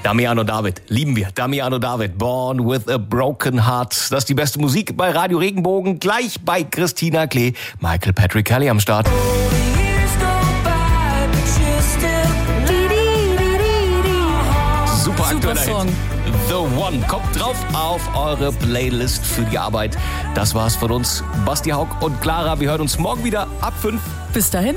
Damiano David, lieben wir. Damiano David, Born with a Broken Heart. Das ist die beste Musik bei Radio Regenbogen. Gleich bei Christina Klee. Michael Patrick Kelly am Start. Super aktueller Hit. The One. Kommt drauf auf eure Playlist für die Arbeit. Das war's von uns. Basti Haug und Clara. Wir hören uns morgen wieder ab 5. Bis dahin.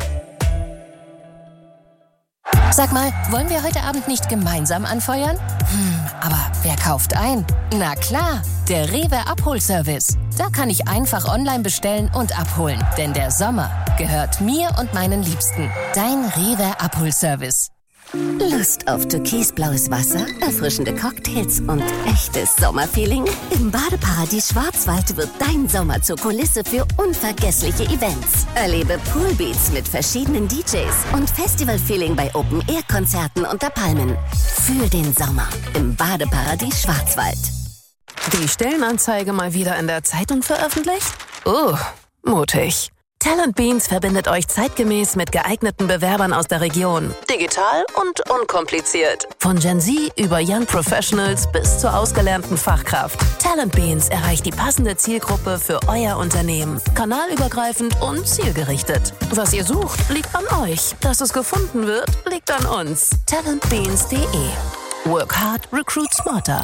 Sag mal, wollen wir heute Abend nicht gemeinsam anfeuern? Aber wer kauft ein? Na klar, der Rewe Abholservice. Da kann ich einfach online bestellen und abholen. Denn der Sommer gehört mir und meinen Liebsten. Dein Rewe Abholservice. Lust auf türkisblaues Wasser, erfrischende Cocktails und echtes Sommerfeeling? Im Badeparadies Schwarzwald wird dein Sommer zur Kulisse für unvergessliche Events. Erlebe Poolbeats mit verschiedenen DJs und Festivalfeeling bei Open-Air-Konzerten unter Palmen. Für den Sommer im Badeparadies Schwarzwald. Die Stellenanzeige mal wieder in der Zeitung veröffentlicht? Mutig. Talent Beans verbindet euch zeitgemäß mit geeigneten Bewerbern aus der Region. Digital und unkompliziert. Von Gen Z über Young Professionals bis zur ausgelernten Fachkraft. Talent Beans erreicht die passende Zielgruppe für euer Unternehmen. Kanalübergreifend und zielgerichtet. Was ihr sucht, liegt an euch. Dass es gefunden wird, liegt an uns. Talentbeans.de. Work hard, recruit smarter.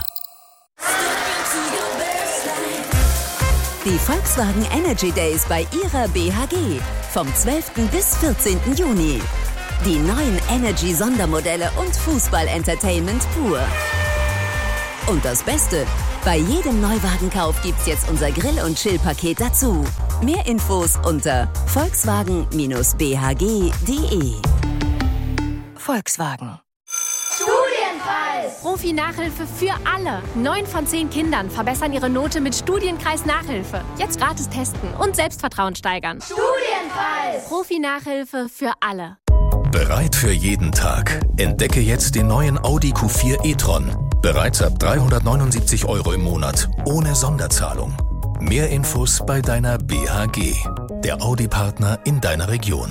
Die Volkswagen Energy Days bei ihrer BHG vom 12. bis 14. Juni. Die neuen Energy-Sondermodelle und Fußball-Entertainment pur. Und das Beste, bei jedem Neuwagenkauf gibt's jetzt unser Grill- und Chill-Paket dazu. Mehr Infos unter volkswagen-bhg.de. Volkswagen. Profi-Nachhilfe für alle. 9 von 10 Kindern verbessern ihre Note mit Studienkreis-Nachhilfe. Jetzt gratis testen und Selbstvertrauen steigern. Studienkreis! Profi-Nachhilfe für alle. Bereit für jeden Tag. Entdecke jetzt den neuen Audi Q4 e-tron. Bereits ab 379 € im Monat. Ohne Sonderzahlung. Mehr Infos bei deiner BHG. Der Audi-Partner in deiner Region.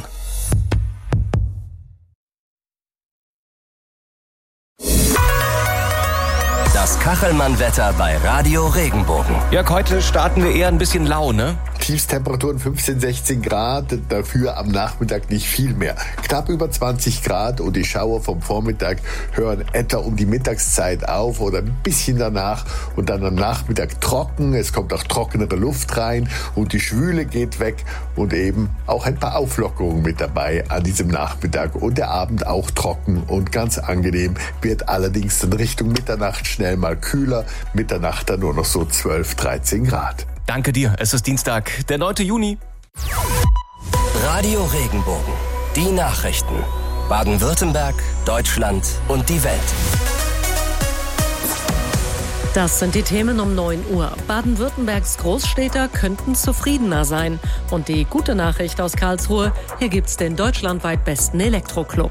Das Kachelmann-Wetter bei Radio Regenbogen. Jörg, heute starten wir eher ein bisschen lau, ne? Tiefstemperaturen 15, 16 Grad, dafür am Nachmittag nicht viel mehr. Knapp über 20 Grad und die Schauer vom Vormittag hören etwa um die Mittagszeit auf oder ein bisschen danach und dann am Nachmittag trocken. Es kommt auch trockenere Luft rein und die Schwüle geht weg und eben auch ein paar Auflockerungen mit dabei an diesem Nachmittag und der Abend auch trocken und ganz angenehm, wird allerdings dann Richtung Mitternacht schnell mal kühler, Mitternacht dann nur noch so 12, 13 Grad. Danke dir, es ist Dienstag, der 9. Juni. Radio Regenbogen. Die Nachrichten. Baden-Württemberg, Deutschland und die Welt. Das sind die Themen um 9 Uhr. Baden-Württembergs Großstädter könnten zufriedener sein. Und die gute Nachricht aus Karlsruhe, hier gibt's den deutschlandweit besten Elektroclub.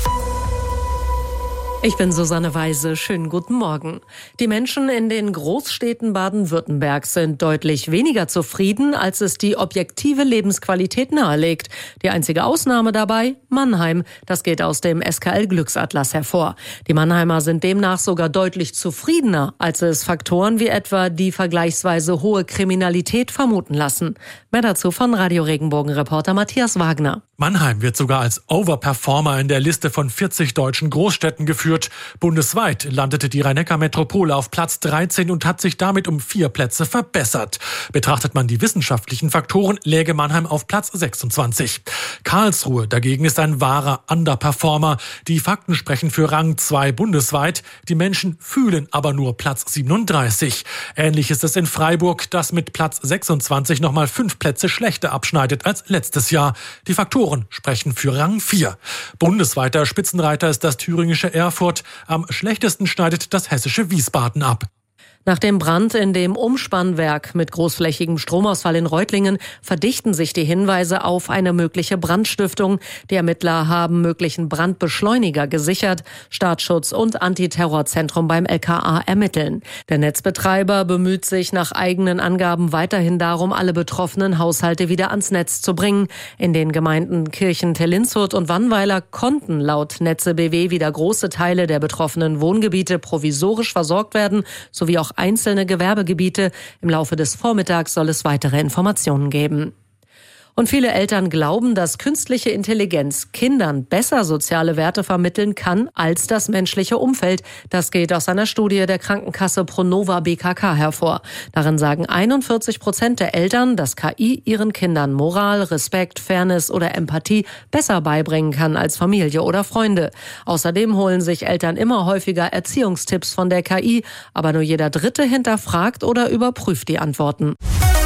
Ich bin Susanne Weise. Schönen guten Morgen. Die Menschen in den Großstädten Baden-Württembergs sind deutlich weniger zufrieden, als es die objektive Lebensqualität nahelegt. Die einzige Ausnahme dabei? Mannheim. Das geht aus dem SKL-Glücksatlas hervor. Die Mannheimer sind demnach sogar deutlich zufriedener, als es Faktoren wie etwa die vergleichsweise hohe Kriminalität vermuten lassen. Mehr dazu von Radio Regenbogen-Reporter Matthias Wagner. Mannheim wird sogar als Overperformer in der Liste von 40 deutschen Großstädten geführt. Bundesweit landete die Rhein-Neckar-Metropole auf Platz 13 und hat sich damit um 4 Plätze verbessert. Betrachtet man die wissenschaftlichen Faktoren, läge Mannheim auf Platz 26. Karlsruhe dagegen ist ein wahrer Underperformer. Die Fakten sprechen für Rang 2 bundesweit. Die Menschen fühlen aber nur Platz 37. Ähnlich ist es in Freiburg, das mit Platz 26 nochmal 5 Plätze schlechter abschneidet als letztes Jahr. Die Faktoren sprechen für Rang 4. Bundesweiter Spitzenreiter ist das thüringische Erfurt. Am schlechtesten schneidet das hessische Wiesbaden ab. Nach dem Brand in dem Umspannwerk mit großflächigem Stromausfall in Reutlingen verdichten sich die Hinweise auf eine mögliche Brandstiftung. Die Ermittler haben möglichen Brandbeschleuniger gesichert. Staatsschutz und Antiterrorzentrum beim LKA ermitteln. Der Netzbetreiber bemüht sich nach eigenen Angaben weiterhin darum, alle betroffenen Haushalte wieder ans Netz zu bringen. In den Gemeinden Kirchen-Tillindshut und Wannweiler konnten laut Netze BW wieder große Teile der betroffenen Wohngebiete provisorisch versorgt werden, sowie auch einzelne Gewerbegebiete. Im Laufe des Vormittags soll es weitere Informationen geben. Und viele Eltern glauben, dass künstliche Intelligenz Kindern besser soziale Werte vermitteln kann als das menschliche Umfeld. Das geht aus einer Studie der Krankenkasse Pronova BKK hervor. Darin sagen 41% der Eltern, dass KI ihren Kindern Moral, Respekt, Fairness oder Empathie besser beibringen kann als Familie oder Freunde. Außerdem holen sich Eltern immer häufiger Erziehungstipps von der KI, aber nur jeder Dritte hinterfragt oder überprüft die Antworten.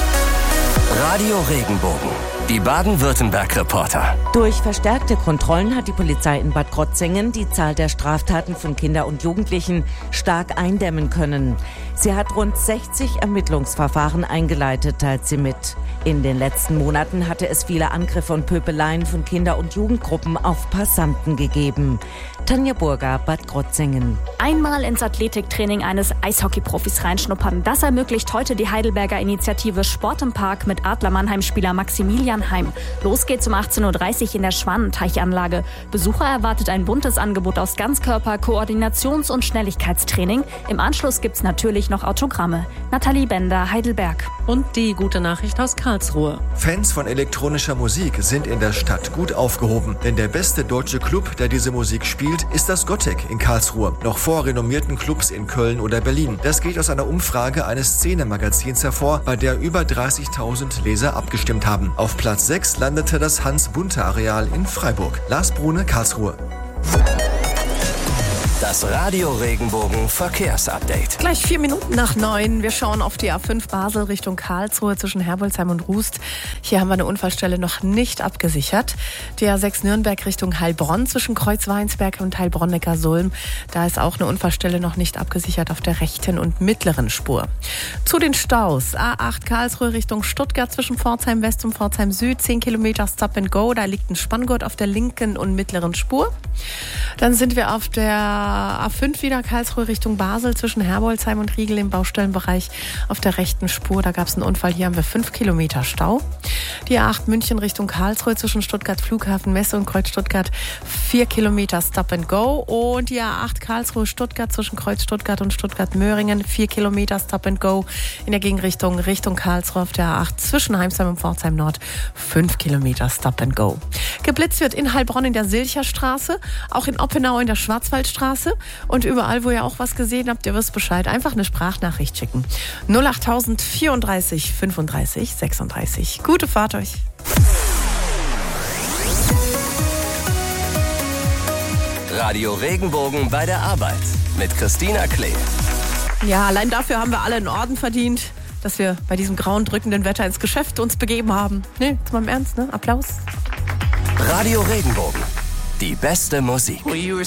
Radio Regenbogen, die Baden-Württemberg-Reporter. Durch verstärkte Kontrollen hat die Polizei in Bad Krozingen die Zahl der Straftaten von Kindern und Jugendlichen stark eindämmen können. Sie hat rund 60 Ermittlungsverfahren eingeleitet, teilt sie mit. In den letzten Monaten hatte es viele Angriffe und Pöbeleien von Kinder- und Jugendgruppen auf Passanten gegeben. Tanja Burger, Bad Krozingen. Einmal ins Athletiktraining eines Eishockeyprofis reinschnuppern. Das ermöglicht heute die Heidelberger Initiative Sport im Park mit Adler Mannheim-Spieler Maximilian Heim. Los geht's um 18.30 Uhr in der Schwanenteichanlage. Besucher erwartet ein buntes Angebot aus Ganzkörper-, Koordinations- und Schnelligkeitstraining. Im Anschluss gibt's natürlich noch Autogramme. Nathalie Bender, Heidelberg. Und die gute Nachricht aus Karlsruhe. Fans von elektronischer Musik sind in der Stadt gut aufgehoben. Denn der beste deutsche Club, der diese Musik spielt, ist das Gottek in Karlsruhe. Noch vor renommierten Clubs in Köln oder Berlin. Das geht aus einer Umfrage eines Szene-Magazins hervor, bei der über 30.000 Leser abgestimmt haben. Auf Platz 6 landete das Hans-Bunte-Areal in Freiburg. Lars Brune, Karlsruhe. Das Radio Regenbogen Verkehrsupdate. Gleich 4 Minuten nach 9. Wir schauen auf die A5 Basel Richtung Karlsruhe zwischen Herbolzheim und Rust. Hier haben wir eine Unfallstelle noch nicht abgesichert. Die A6 Nürnberg Richtung Heilbronn zwischen Kreuzweinsberg und Heilbronn-Neckarsulm. Da ist auch eine Unfallstelle noch nicht abgesichert auf der rechten und mittleren Spur. Zu den Staus. A8 Karlsruhe Richtung Stuttgart zwischen Pforzheim West und Pforzheim Süd. 10 Kilometer Stop and Go. Da liegt ein Spanngurt auf der linken und mittleren Spur. Dann sind wir auf der A5 wieder Karlsruhe Richtung Basel zwischen Herbolzheim und Riegel im Baustellenbereich auf der rechten Spur. Da gab es einen Unfall. Hier haben wir 5 Kilometer Stau. Die A8 München Richtung Karlsruhe zwischen Stuttgart Flughafen Messe und Kreuz Stuttgart 4 Kilometer Stop and Go. Und die A8 Karlsruhe Stuttgart zwischen Kreuz Stuttgart und Stuttgart Möhringen 4 Kilometer Stop and Go. In der Gegenrichtung Richtung Karlsruhe auf der A8 zwischen Heimsheim und Pforzheim Nord 5 Kilometer Stop and Go. Geblitzt wird in Heilbronn in der Silcherstraße, auch in Oppenau in der Schwarzwaldstraße. Und überall, wo ihr auch was gesehen habt, ihr wisst Bescheid. Einfach eine Sprachnachricht schicken. 08000 34 35 36. Gute Fahrt euch. Radio Regenbogen bei der Arbeit mit Christina Klee. Ja, allein dafür haben wir alle einen Orden verdient, dass wir bei diesem grauen, drückenden Wetter ins Geschäft uns begeben haben. Ne, jetzt mal im Ernst, ne? Applaus. Radio Regenbogen. Die beste Musik.